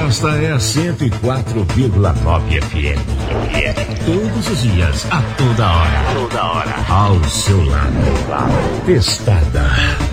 gosta é a 104,9 FM. Todos os dias, a toda hora. Ao seu lado. Testada.